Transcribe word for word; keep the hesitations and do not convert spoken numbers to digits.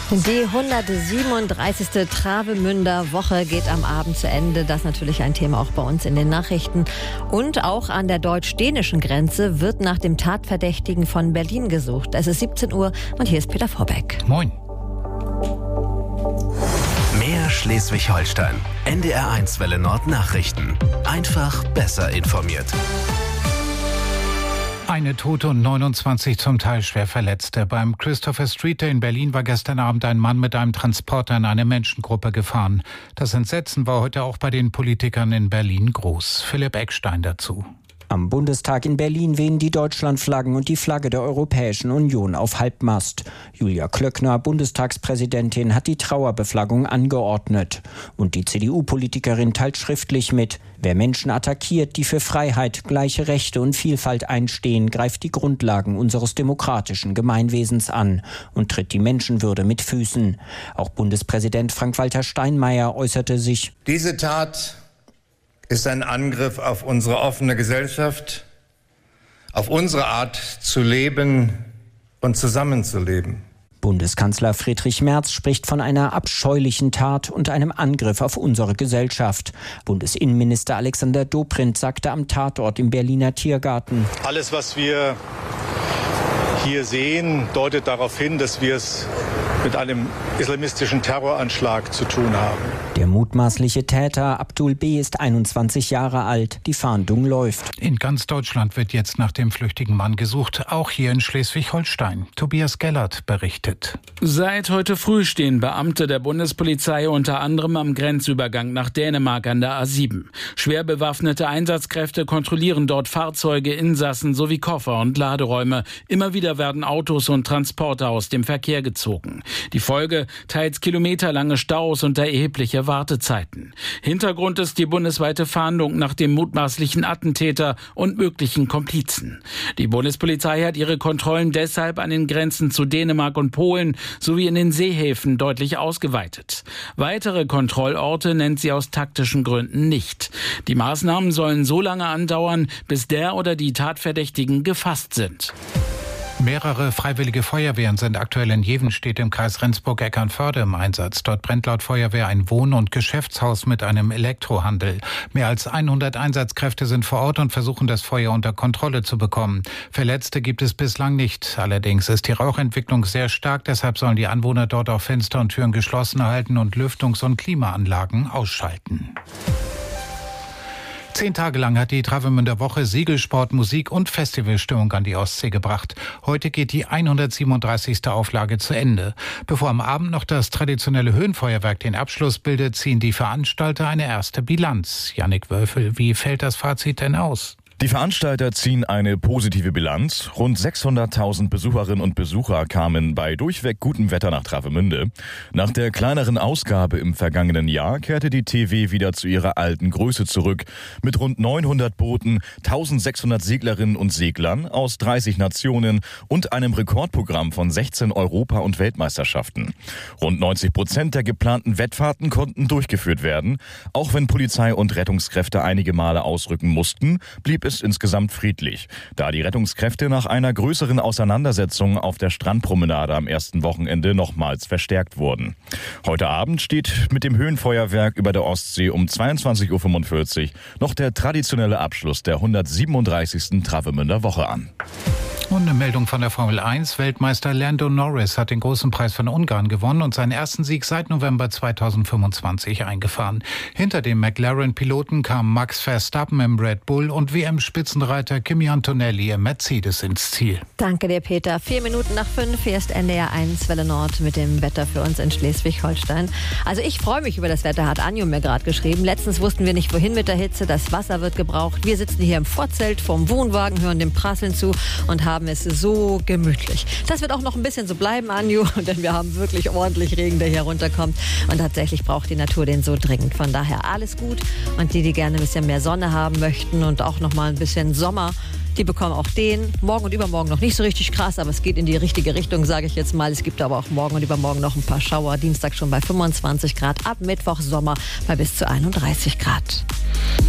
Die hundertsiebenunddreißigste Travemünder Woche geht am Abend zu Ende. Das ist natürlich ein Thema auch bei uns in den Nachrichten. Und auch an der deutsch-dänischen Grenze wird nach dem Tatverdächtigen von Berlin gesucht. Es ist siebzehn Uhr und hier ist Peter Vorbeck. Moin. Mehr Schleswig-Holstein. N D R eins Welle Nord Nachrichten. Einfach besser informiert. Eine Tote und neunundzwanzig zum Teil schwer Verletzte. Beim Christopher Street Day in Berlin war gestern Abend ein Mann mit einem Transporter in eine Menschengruppe gefahren. Das Entsetzen war heute auch bei den Politikern in Berlin groß. Philipp Eckstein dazu. Am Bundestag in Berlin wehen die Deutschlandflaggen und die Flagge der Europäischen Union auf Halbmast. Julia Klöckner, Bundestagspräsidentin, hat die Trauerbeflaggung angeordnet. Und die C D U-Politikerin teilt schriftlich mit: Wer Menschen attackiert, die für Freiheit, gleiche Rechte und Vielfalt einstehen, greift die Grundlagen unseres demokratischen Gemeinwesens an und tritt die Menschenwürde mit Füßen. Auch Bundespräsident Frank-Walter Steinmeier äußerte sich: Diese Tat ist ein Angriff auf unsere offene Gesellschaft, auf unsere Art zu leben und zusammenzuleben. Bundeskanzler Friedrich Merz spricht von einer abscheulichen Tat und einem Angriff auf unsere Gesellschaft. Bundesinnenminister Alexander Dobrindt sagte am Tatort im Berliner Tiergarten: Alles, was wir hier sehen, deutet darauf hin, dass wir es mit einem islamistischen Terroranschlag zu tun haben. Der mutmaßliche Täter Abdul B. ist einundzwanzig Jahre alt. Die Fahndung läuft. In ganz Deutschland wird jetzt nach dem flüchtigen Mann gesucht, auch hier in Schleswig-Holstein. Tobias Gellert berichtet. Seit heute früh stehen Beamte der Bundespolizei unter anderem am Grenzübergang nach Dänemark an der A sieben. Schwer bewaffnete Einsatzkräfte kontrollieren dort Fahrzeuge, Insassen sowie Koffer und Laderäume. Immer wieder werden Autos und Transporter aus dem Verkehr gezogen. Die Folge: teils kilometerlange Staus und erhebliche Wartezeiten. Hintergrund ist die bundesweite Fahndung nach dem mutmaßlichen Attentäter und möglichen Komplizen. Die Bundespolizei hat ihre Kontrollen deshalb an den Grenzen zu Dänemark und Polen sowie in den Seehäfen deutlich ausgeweitet. Weitere Kontrollorte nennt sie aus taktischen Gründen nicht. Die Maßnahmen sollen so lange andauern, bis der oder die Tatverdächtigen gefasst sind. Mehrere freiwillige Feuerwehren sind aktuell in Jevenstedt im Kreis Rendsburg-Eckernförde im Einsatz. Dort brennt laut Feuerwehr ein Wohn- und Geschäftshaus mit einem Elektrohandel. Mehr als hundert Einsatzkräfte sind vor Ort und versuchen, das Feuer unter Kontrolle zu bekommen. Verletzte gibt es bislang nicht. Allerdings ist die Rauchentwicklung sehr stark. Deshalb sollen die Anwohner dort auch Fenster und Türen geschlossen halten und Lüftungs- und Klimaanlagen ausschalten. Zehn Tage lang hat die Travemünder Woche Segelsport, Musik und Festivalstimmung an die Ostsee gebracht. Heute geht die hundertsiebenunddreißigste Auflage zu Ende. Bevor am Abend noch das traditionelle Höhenfeuerwerk den Abschluss bildet, ziehen die Veranstalter eine erste Bilanz. Jannik Wölfel, wie fällt das Fazit denn aus? Die Veranstalter ziehen eine positive Bilanz. Rund sechshunderttausend Besucherinnen und Besucher kamen bei durchweg gutem Wetter nach Travemünde. Nach der kleineren Ausgabe im vergangenen Jahr kehrte die T W wieder zu ihrer alten Größe zurück. Mit rund neunhundert Booten, eintausendsechshundert Seglerinnen und Seglern aus dreißig Nationen und einem Rekordprogramm von sechzehn Europa- und Weltmeisterschaften. Rund neunzig Prozent der geplanten Wettfahrten konnten durchgeführt werden. Auch wenn Polizei und Rettungskräfte einige Male ausrücken mussten, blieb es insgesamt friedlich, da die Rettungskräfte nach einer größeren Auseinandersetzung auf der Strandpromenade am ersten Wochenende nochmals verstärkt wurden. Heute Abend steht mit dem Höhenfeuerwerk über der Ostsee um zweiundzwanzig Uhr fünfundvierzig noch der traditionelle Abschluss der hundertsiebenunddreißigsten Travemünder Woche an. Und eine Meldung von der Formel eins. Weltmeister Lando Norris hat den großen Preis von Ungarn gewonnen und seinen ersten Sieg seit November zweitausendfünfundzwanzig eingefahren. Hinter dem McLaren-Piloten kamen Max Verstappen im Red Bull und W M-Spitzenreiter Kimi Antonelli im Mercedes ins Ziel. Danke dir, Peter. Vier Minuten nach fünf. Hier ist N D R eins Welle Nord mit dem Wetter für uns in Schleswig-Holstein. Also ich freue mich über das Wetter, hat Anjo mir gerade geschrieben. Letztens wussten wir nicht, wohin mit der Hitze. Das Wasser wird gebraucht. Wir sitzen hier im Vorzelt vorm Wohnwagen, hören dem Prasseln zu und haben es so gemütlich. Das wird auch noch ein bisschen so bleiben, Anjo, denn wir haben wirklich ordentlich Regen, der hier runterkommt. Und tatsächlich braucht die Natur den so dringend. Von daher alles gut. Und die, die gerne ein bisschen mehr Sonne haben möchten und auch noch mal ein bisschen Sommer, die bekommen auch den. Morgen und übermorgen noch nicht so richtig krass, aber es geht in die richtige Richtung, sage ich jetzt mal. Es gibt aber auch morgen und übermorgen noch ein paar Schauer. Dienstag schon bei fünfundzwanzig Grad, ab Mittwoch Sommer bei bis zu einunddreißig Grad.